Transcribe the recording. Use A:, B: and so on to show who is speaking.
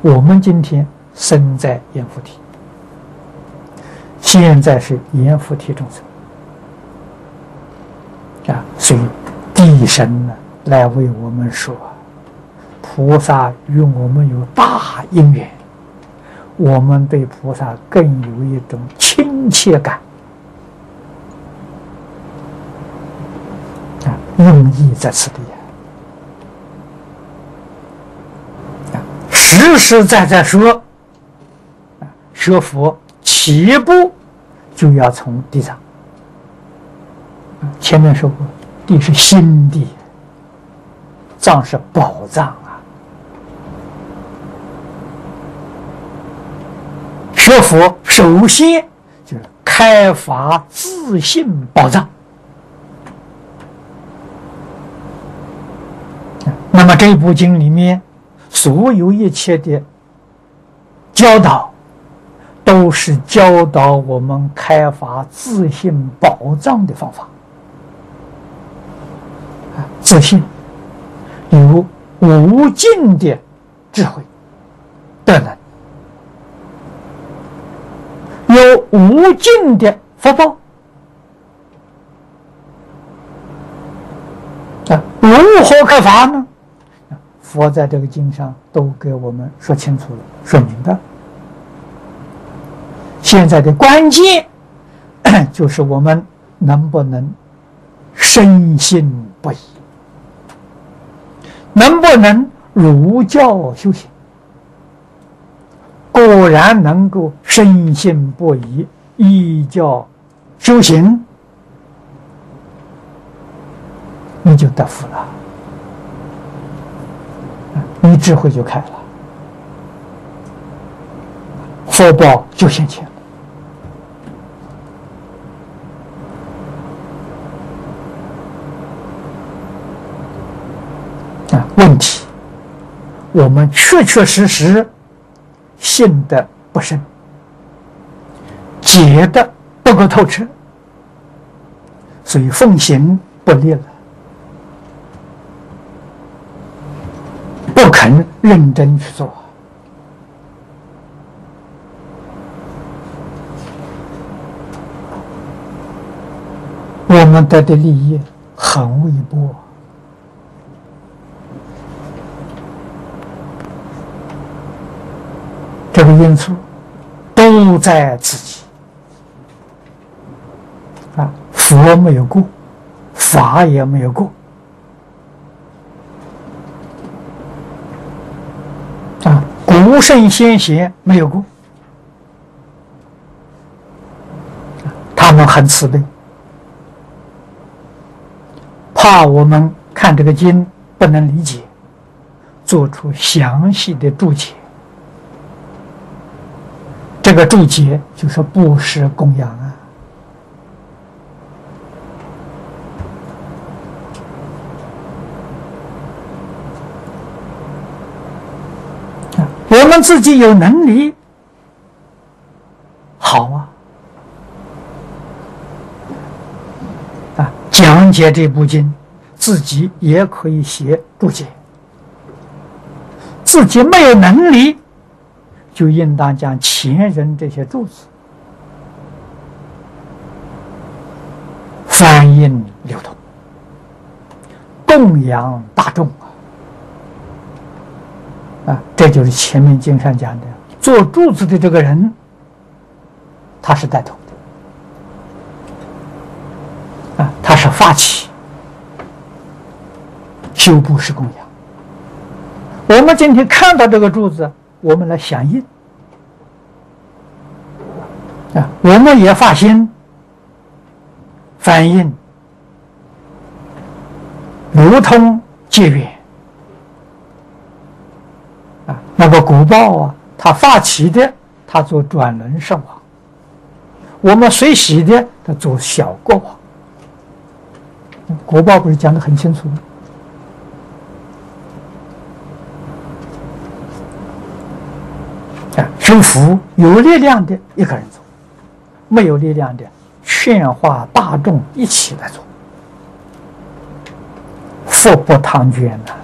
A: 我们今天生在阎浮提，现在是阎浮提众生所以地神呢来为我们说，菩萨与我们有大因缘，我们对菩萨更有一种亲切感用意在此地实实在在说，学佛起步就要从地藏。前面说过，地是心地，藏是宝藏学佛首先就是开发自信宝藏。那么这部经里面所有一切的教导，都是教导我们开发自信宝藏的方法。自信有无尽的智慧德能，有无尽的福报如何开发呢？佛在这个经上都给我们说清楚了，说明白。现在的关键就是我们能不能深信不疑，能不能如教修行。果然能够深信不疑，依教修行，你就得福了，你智慧就开了，福报就现前了。问题，我们确确实实信得不深，解得不够透彻，所以奉行不力了，不肯认真去做。我们得的利益很微薄，这个因素都在自己佛没有过，法也没有过古圣先贤没有过，他们很慈悲，怕我们看这个经不能理解，做出详细的注解。这个注解就是布施供养我们自己有能力，好讲解这部经，自己也可以写注解。自己没有能力，就应当将前人这些注字翻印流通，供养大众这就是前面经上讲的，做注字的这个人，他是带头的他是发起修布施供养。我们今天看到这个注字，我们来响应我们也发心翻印流通结缘那个果报他发起的，他做转轮圣王；我们随喜的，他做小国王。果报不是讲得很清楚吗？修福有力量的一个人做，没有力量的劝化大众一起来做，福不唐捐呐。